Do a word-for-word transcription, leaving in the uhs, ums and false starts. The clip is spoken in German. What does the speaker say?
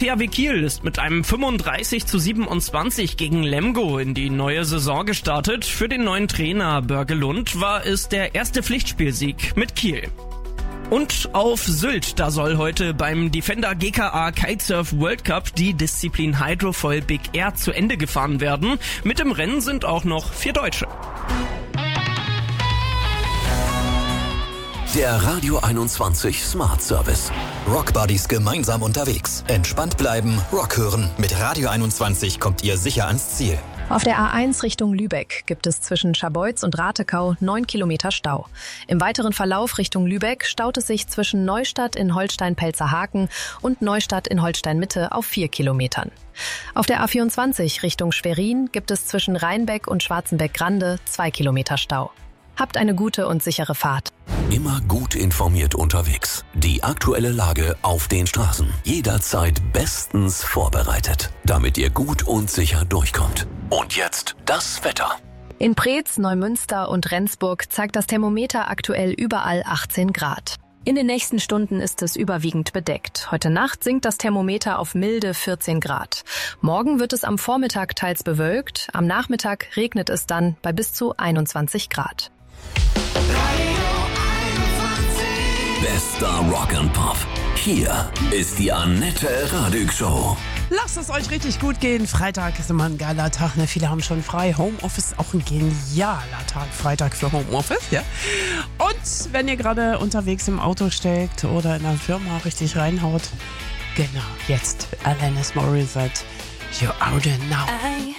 T H W Kiel ist mit einem fünfunddreißig zu siebenundzwanzig gegen Lemgo in die neue Saison gestartet. Für den neuen Trainer Börge Lund war es der erste Pflichtspielsieg mit Kiel. Und auf Sylt, da soll heute beim Defender G K A Kitesurf World Cup die Disziplin Hydrofoil Big Air zu Ende gefahren werden. Mit im Rennen sind auch noch vier Deutsche. Der Radio einundzwanzig Smart Service. Rock Buddies gemeinsam unterwegs. Entspannt bleiben, Rock hören. Mit Radio einundzwanzig kommt ihr sicher ans Ziel. Auf der A eins Richtung Lübeck gibt es zwischen Scharbeutz und Ratekau neun Kilometer Stau. Im weiteren Verlauf Richtung Lübeck staut es sich zwischen Neustadt in Holstein-Pelzerhaken und Neustadt in Holstein-Mitte auf vier Kilometern. Auf der A vierundzwanzig Richtung Schwerin gibt es zwischen Rheinbeck und Schwarzenbeck-Grande zwei Kilometer Stau. Habt eine gute und sichere Fahrt. Immer gut informiert unterwegs. Die aktuelle Lage auf den Straßen. Jederzeit bestens vorbereitet, damit ihr gut und sicher durchkommt. Und jetzt das Wetter. In Preetz, Neumünster und Rendsburg zeigt das Thermometer aktuell überall achtzehn Grad. In den nächsten Stunden ist es überwiegend bedeckt. Heute Nacht sinkt das Thermometer auf milde vierzehn Grad. Morgen wird es am Vormittag teils bewölkt. Am Nachmittag regnet es dann bei bis zu einundzwanzig Grad. Bester Rock and Pop. Hier ist die Annette Radig Show. Lasst es euch richtig gut gehen. Freitag ist immer ein geiler Tag. Ne? Viele haben schon frei. Homeoffice ist auch ein genialer Tag. Freitag für Homeoffice, ja. Und wenn ihr gerade unterwegs im Auto steckt oder in der Firma richtig reinhaut, genau, jetzt Alanis Morissette. You're out and now.